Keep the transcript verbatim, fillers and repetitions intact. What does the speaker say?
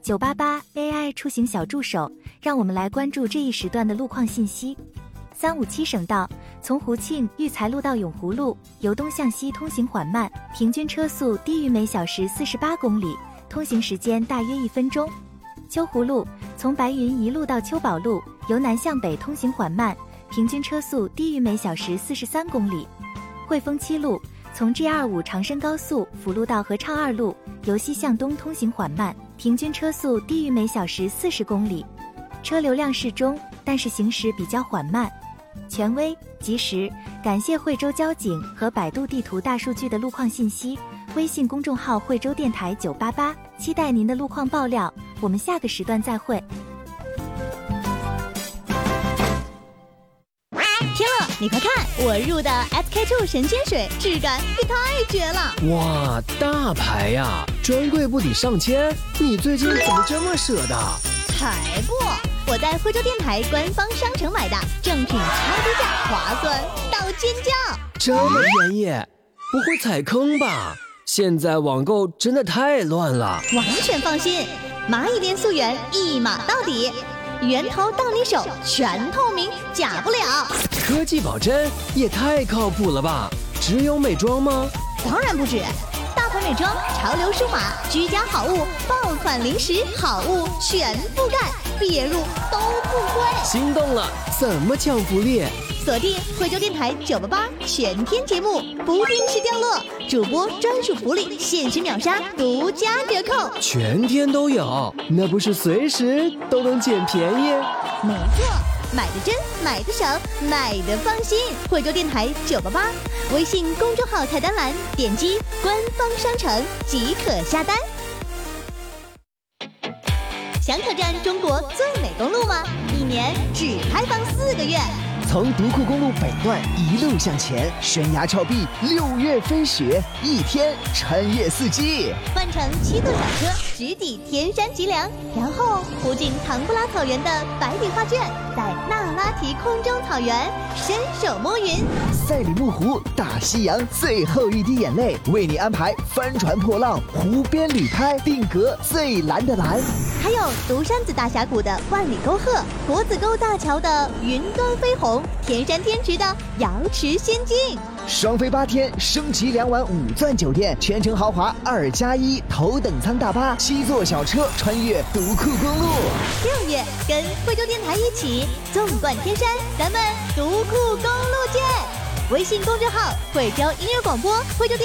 九八八 A I 出行小助手，让我们来关注这一时段的路况信息。三五七省道，从胡庆育才路到永湖路，由东向西通行缓慢，平均车速低于每小时四十八公里，通行时间大约一分钟。秋湖路，从白云一路到秋宝路，由南向北通行缓慢，平均车速低于每小时四十三公里。汇丰七路，从 G 二十五 长深高速辅路到合畅二路，由西向东通行缓慢，平均车速低于每小时四十公里，车流量适中，但是行驶比较缓慢。权威、及时，感谢惠州交警和百度地图大数据的路况信息。微信公众号惠州电台九八八，期待您的路况爆料。我们下个时段再会。 天乐，你快看，我入的 S K two 神仙水，质感也太绝了！ 哇，大牌呀，专柜不抵上千，你最近怎么这么舍得？ 才不！我在惠州电台官方商城买的，正品超低价，划算到尖叫！ 这么便宜，不会踩坑吧？现在网购真的太乱了。 完全放心，蚂蚁链溯源一码到底，源头到你手，全透明，假不了。 科技保真也太靠谱了吧？只有美妆吗？ 当然不止，大牌美妆、潮流数码、居家好物、爆款零食好物全覆盖，别入都不亏。 心动了，怎么抢福利？ 锁定惠州电台九八八全天节目，不定时掉落，主播专属福利，限时秒杀，独家折扣， 全天都有，那不是随时都能捡便宜？ 没错，买的真，买的省，买的放心。惠州电台九八八，微信公众号菜单栏点击官方商城即可下单。想挑战中国最美公路吗？一年只开放四个月。 从独库公路北段一路向前，悬崖峭壁，六月飞雪，一天穿越四季。 换乘七座小车，直抵天山脊梁，然后途经唐布拉草原的百里画卷，在那拉提空中草原伸手摸云。 赛里木湖，大西洋最后一滴眼泪，为你安排帆船破浪，湖边旅拍，定格最蓝的蓝。 还有独山子大峡谷的万里沟壑，驼子沟大桥的云端飞鸿，天山天池的瑶池仙境。 双飞八天，升级两晚五钻酒店，全程豪华二加一头等舱大巴，七座小车穿越独库公路。 六月跟惠州电台一起纵贯天山，咱们独库公路见！微信公众号惠州音乐广播，惠州电